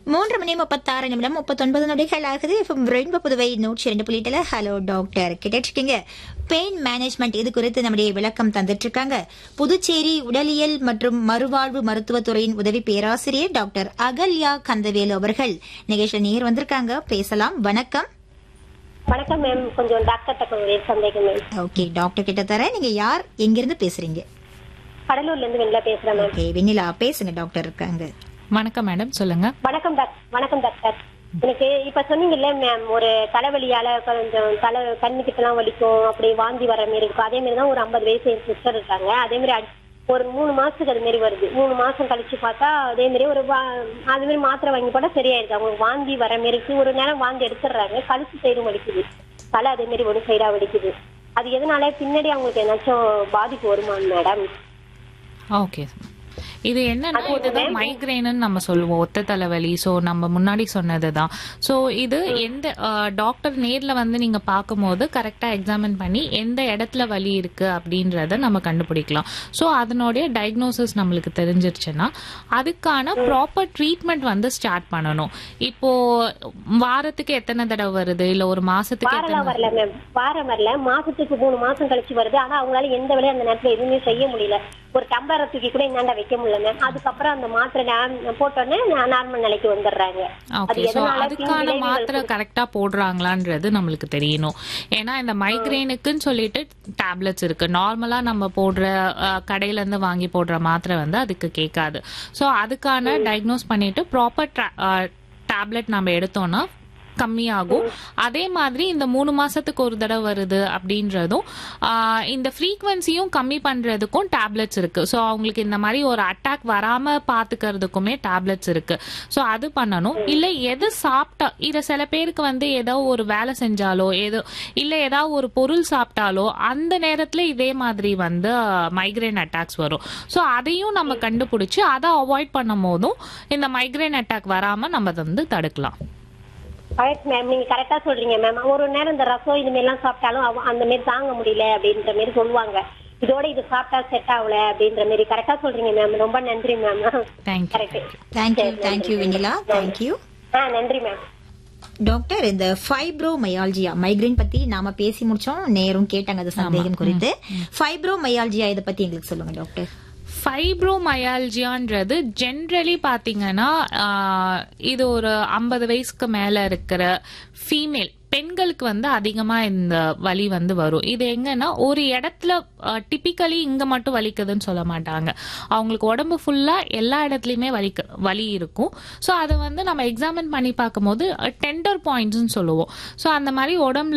3:36 39 நொடிகள் ஆகுது. Rainbow Puduvai 102.8 hello doctor கேட்டுருக்கீங்க. பெயின் மேனேஜ்மெண்ட் இது குறித்து நம்முடைய விளக்கம் தந்துட்டு இருக்காங்க புதுச்சேரி உடலியல் மற்றும் மறுவாழ்வு மருத்துவத்துறையின் உதவி பேராசிரியர் டாக்டர் அகல்யா கந்தவேலு அவர்கள். நிகழ்ச்சியில் நேர் வந்திருக்காங்க, பேசலாம். வணக்கம். வணக்கம் மேம். கொஞ்சம் டாக்டர் சந்தேகம் மேம். ஓகே, டாக்டர் கிட்ட தரேன். நீங்க யார், எங்கிருந்து பேசுறீங்க? கடலூர்ல இருந்து வெண்ணிலா பேசுறேன் மேம். ஓகே வெண்ணிலா, பேசுங்க, டாக்டர் இருக்காங்க. வணக்கம் மேடம், சொல்லுங்க. வணக்கம் டாக்டர். எனக்கு இப்ப சொன்னீங்கல்ல மேம், ஒரு தலைவலியால கொஞ்சம் கண்ணுக்கிட்ட எல்லாம் வலிக்கும், அப்படி வாந்தி வர மாதிரி இருக்கும். அதே மாதிரி தான் ஒரு 50 வயசு சிஸ்டர் இருக்காங்க. அதே மாதிரி ஒரு 3 மாசத்துக்கு அது மாதிரி வருது. 3 மாசம் கழிச்சு பார்த்தா அதே மாதிரி அது மாதிரி மாத்திரை வாங்கி போட்டா சரியாயிருது. அவங்களுக்கு வாந்தி வர மாதிரி இருக்கு. ஒரு நேரம் வாந்தி எடுத்துடுறாங்க, கழுத்து சைடும் வலிக்குது, தலை அதே மாதிரி ஒரு சைடா வலிக்குது. அது எதனால பின்னாடி அவங்களுக்கு ஏதாச்சும் பாதிப்பு வருமா மேடம்? ஓகே, இது என்னன்னா இதுதான் மைக்ரேன்னு நம்ம சொல்லுவோம், ஒத்த தலைவலி. ஸோ நம்ம முன்னாடி சொன்னதுதான். ஸோ இது எந்த டாக்டர் நேர்ல வந்து நீங்க பார்க்கும்போது கரெக்டா எக்ஸாமின் பண்ணி எந்த இடத்துல வலி இருக்கு அப்படின்றத நம்ம கண்டுபிடிக்கலாம். ஸோ அதனுடைய டயக்னோசிஸ் நம்மளுக்கு தெரிஞ்சிருச்சுன்னா அதுக்கான ப்ராப்பர் ட்ரீட்மெண்ட் வந்து ஸ்டார்ட் பண்ணணும். இப்போ வாரத்துக்கு எத்தனை தடவை வருது, இல்ல ஒரு மாசத்துக்கு வரல மேம். வாரம் வரல, மாசத்துக்கு 3 மாசம் கழிச்சு வருது. ஆனா அவங்களால எந்த வேலையும் அந்த நேரத்துல எதுவுமே செய்ய முடியல. ஒரு டம்ளரை தூக்கி கூட இந்தாண்ட வைக்க முடியல மேம். அதுக்கப்புறம் அந்த மாத்திரை போட்டோன்னே நார்மல் நிலைக்கு வந்துடுறாங்க. அதுக்கான மாத்திரை கரெக்டா போடுறாங்களான்றது நம்மளுக்கு தெரியணும். ஏன்னா இந்த மைக்ரேனுக்குன்னு சொல்லிட்டு டேப்லெட்ஸ் இருக்கு. நார்மலா நம்ம போடுற கடையில இருந்து வாங்கி போடுற மாத்திரை வந்து அதுக்கு கேட்காது. ஸோ அதுக்கான டயக்னோஸ் பண்ணிட்டு ப்ராப்பர் டேப்லெட் நம்ம எடுத்தோம்னா கம்மியாகும். அதே மாதிரி இந்த 3 மாசத்துக்கு ஒரு தடவை வருது அப்படின்றதும் இந்த ஃப்ரீக்வன்சியும் கம்மி பண்றதுக்கும் டேப்லெட்ஸ் இருக்கு. ஸோ அவங்களுக்கு இந்த மாதிரி ஒரு அட்டாக் வராம பாத்துக்கிறதுக்குமே டேப்லெட்ஸ் இருக்கு. ஸோ அது பண்ணணும். இல்ல எது சாப்பிட்டா, இத சில பேருக்கு வந்து ஏதோ ஒரு வேலை செஞ்சாலோ ஏதாவது ஒரு பொருள் சாப்பிட்டாலோ அந்த நேரத்துல இதே மாதிரி வந்து மைக்ரேன் அட்டாக்ஸ் வரும். ஸோ அதையும் நம்ம கண்டுபிடிச்சு அதை அவாய்ட் பண்ணும் போதும் இந்த மைக்ரேன் அட்டாக் வராம நம்ம வந்து தடுக்கலாம். கரெக்ட் மேம், நீங்க கரெக்டா சொல்றீங்க மேம். ஒரு நேரம் இந்த ரசம் இது மாதிரி எல்லாம் சாப்பிட்டாலும் அந்த மாதிரி தாங்க முடியல அப்படின்ற மாதிரி சொல்லுவாங்க. இதோட இது சாப்பிட்டா செட் ஆகல அப்படின்ற மாதிரி கரெக்டா சொல்றீங்க மேம். ரொம்ப நன்றி மேம். தேங்க்யூ வெண்ணிலா, தேங்க்யூ. நன்றி மேம். டாக்டர், இந்த ஃபைப்ரோமையால்ஜியா மைக்ரேன் பத்தி நாம பேசி முடிச்சோம். நேரும் கேட்டாங்க அது சந்தேகம் குறித்து. ஃபைப்ரோமையால்ஜியா இதை பத்தி எங்களுக்கு சொல்லுங்க டாக்டர். ஃபைப்ரோமையால்ஜியான்றது ஜென்ரலி பாத்தீங்கன்னா இது ஒரு 50 வயசுக்கு மேல இருக்கிற ஃபீமேல் பெண்களுக்கு வந்து அதிகமா இந்த வலி வந்து வரும். இது எங்கன்னா ஒரு இடத்துல டிபிக்கலி இங்க மட்டும் வலிக்குதுன்னு சொல்ல மாட்டாங்க. அவங்களுக்கு உடம்பு ஃபுல்லா எல்லா இடத்துலயுமே வலி இருக்கும். ஸோ அதை வந்து நம்ம எக்ஸாமின் பண்ணி பார்க்கும்போது டெண்டர் பாயிண்ட்ஸ்ன்னு சொல்லுவோம். ஸோ அந்த மாதிரி உடம்புல